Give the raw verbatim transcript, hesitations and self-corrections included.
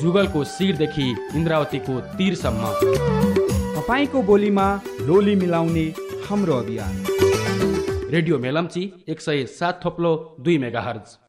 जुगलको शिरदेखि इन्द्रावतीको तीरसम्म। तपाईँको बोलीमा लोली मिलाउने हाम्रो अभियान। रेडियो मेलम्ची एक सय सात थोप्लो दुई मेगा हर्ज।